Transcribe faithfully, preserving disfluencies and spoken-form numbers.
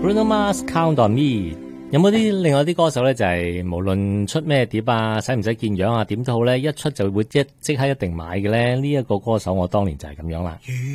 Bruno Mars Count on Me。有冇啲另外啲歌手咧，就係、是、無論出咩碟啊，使唔使見樣啊，點都好咧，一出就會即即刻一定買嘅咧？呢、這、一個歌手我當年就係咁樣啦。